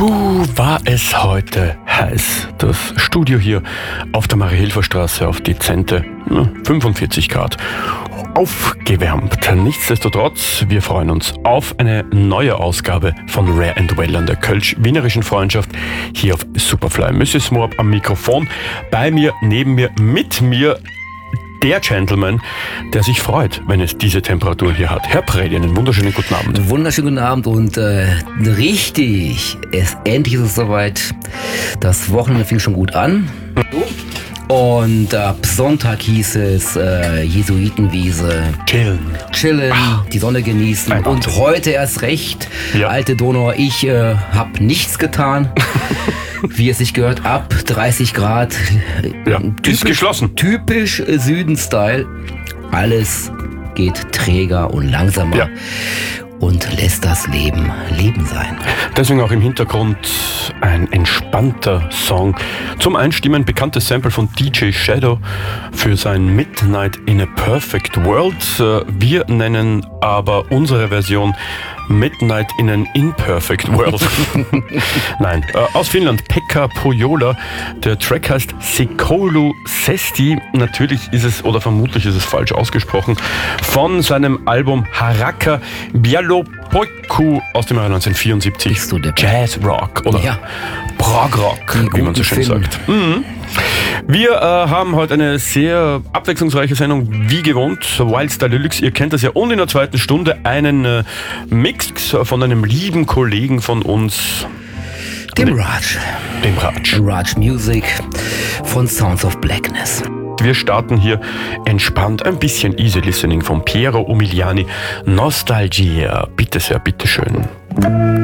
War es heute heiß. Das Studio hier auf der Marie-Hilfer-Straße auf dezente 45 Grad. Aufgewärmt. Nichtsdestotrotz, wir freuen uns auf eine neue Ausgabe von Rare and Well an der Kölsch-Wienerischen Freundschaft hier auf Superfly. Mrs. Moab am Mikrofon, bei mir, neben mir, mit mir der Gentleman, der sich freut, wenn es diese Temperatur hier hat. Herr Predi, einen wunderschönen guten Abend. Wunderschönen guten Abend und richtig, endlich ist es soweit. Das Wochenende fing schon gut an. Und ab Sonntag hieß es Jesuitenwiese. Chillen, die Sonne genießen. Und heute erst recht, ja. Alte Donauer, ich hab nichts getan. Wie es sich gehört, ab 30 Grad. Ja, ist geschlossen. Typisch Süden-Style. Alles geht träger und langsamer. Ja. Und lässt das Leben sein. Deswegen auch im Hintergrund ein entspannter Song. Zum Einstimmen bekanntes Sample von DJ Shadow für sein Midnight in a Perfect World. Wir nennen aber unsere Version Midnight in an Imperfect World. Nein, aus Finnland, Pekka Pohjola. Der Track heißt Sekoulu Sesti. Natürlich ist es, oder vermutlich ist es falsch ausgesprochen, von seinem Album Harakka Bialopoiku aus dem Jahr 1974. Bist du der Jazz Rock oder ja. Prog Rock, wie man so schön sagt. Wir haben heute eine sehr abwechslungsreiche Sendung, wie gewohnt. Wildstyle Deluxe, ihr kennt das ja. Und in der zweiten Stunde einen Mix von einem lieben Kollegen von uns. Dem Raj. Raj Music von Sounds of Blackness. Wir starten hier entspannt, ein bisschen Easy Listening von Piero Umiliani. Nostalgia. Bitte sehr, bitteschön.